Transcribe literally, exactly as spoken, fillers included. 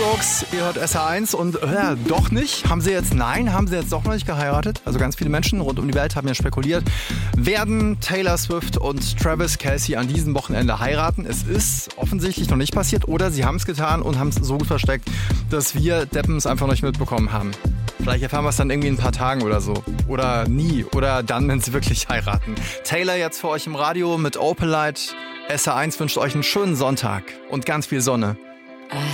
Strokes, ihr hört S R eins und äh, doch nicht. Haben sie jetzt, nein, haben sie jetzt doch noch nicht geheiratet? Also ganz viele Menschen rund um die Welt haben ja spekuliert, werden Taylor Swift und Travis Kelce an diesem Wochenende heiraten? Es ist offensichtlich noch nicht passiert oder sie haben es getan und haben es so gut versteckt, dass wir Deppen es einfach noch nicht mitbekommen haben. Vielleicht erfahren wir es dann irgendwie in ein paar Tagen oder so. Oder nie. Oder dann, wenn sie wirklich heiraten. Taylor jetzt für euch im Radio mit Opalite. S R eins wünscht euch einen schönen Sonntag und ganz viel Sonne.